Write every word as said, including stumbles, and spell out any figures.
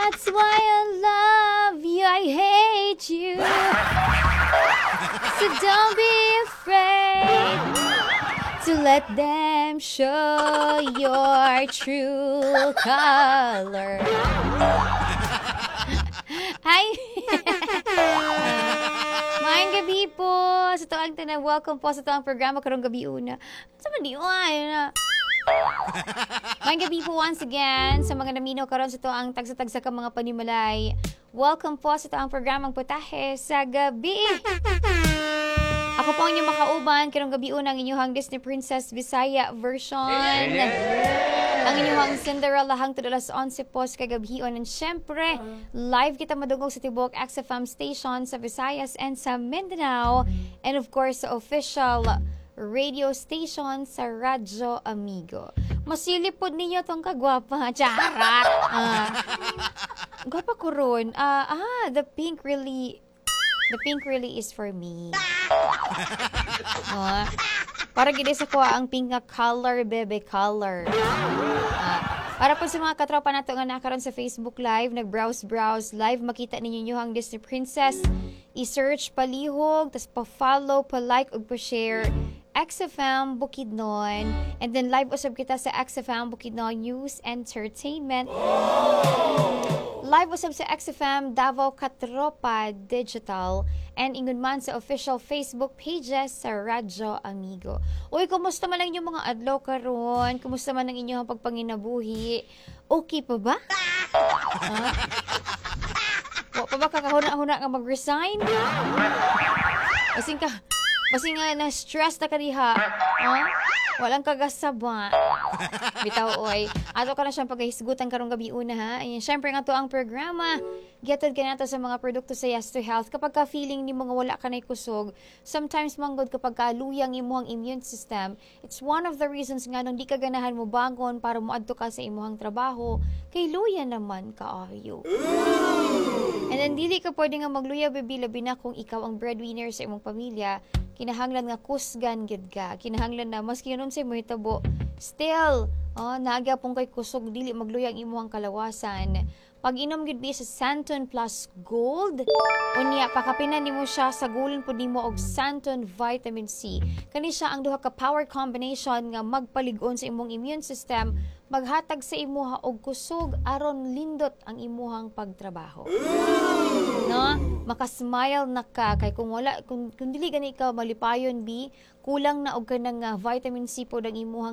That's why I love you, I hate you. So don't be afraid to let them show your true color. Hi! Maayong gabi po sa tuwang tanang. Welcome po sa tuwang programa karong gabi una. Sa madiwan na. Maayong gabi po once again sa mga namino karon sa tuwang tagsa-tagsa ka mga panimalay. Welcome po sa tuwang programang Putahe sa Gabi. Ako po ang inyong makauban karong gabi una ang inyong Disney Princess Bisaya version. Ang inyong Cinderella hangtod alas onse po sa kagabion. And syempre, live kita madungog sa Tibok X F M station sa Visayas and sa Mindanao. And of course, sa official radio station sa Radyo Amigo. Masilip po ninyo tong kagwapa. Charat! Uh, gwapa ko ron. Uh, ah, the pink really... The pink really is for me. Uh, para gid sa ko ang pink nga color, bebe color. Uh, para po sa mga katropa nato nga nakaroon sa Facebook Live, nag-browse-browse live, makita ninyo yung Disney Princess. I-search, palihog, tas pa-follow, pa-like, ug pa-share X F M Bukidnon. And then live usab kita sa X F M Bukidnon News Entertainment. Live usab sa X F M Davao Katropa Digital and ingon man sa official Facebook pages sa Radyo Amigo. Uy, kumusta man lang yung mga adlaw karon? Kumusta man ang inyong pagpanginabuhi? Okay pa ba? Ha? Wa pa ba kakahuna-huna nga mag-resign? Basing ka, basing nga na-stress na ka diha. Ha? Walang kagasaba. Bitaw, oy. Ato ka na siyang pagkahisgutan karong gabi una, ha? Ayan, syempre nga to ang programa. Giatod ka na to sa mga produkto sa Yes to Health. Kapag ka-feeling ni mga wala ka na'y kusog, sometimes manggod kapag kaluyang imuhang immune system, it's one of the reasons nga nung di ka ganahan mo bangon para muadto ka sa imuhang trabaho, kay luya naman kaayo. And then, dili ka pwede nga magluya, baby, labi na kung ikaw ang breadwinner sa imong pamilya. Kinahanglan nga kusgan gid ka. Kinahanglan na maski yun sa mo hitabo. Still, oh, naagya pong kay kusog dili magluya ang imuhang kalawasan. Pag inom gid bi sa Santon Plus Gold, unya pakapinan nimo siya sa gulin pud nimo og Santon Vitamin C. Kani siya ang duha ka power combination nga magpalig-on sa imong immune system, maghatag sa imuha og kusog aron lindot ang imuhang pagtrabaho. No? Maka-smile na ka kay kung wala kung, kung dili gani ka malipayon bi, kulang na og kanang uh, vitamin C pod ang imuhang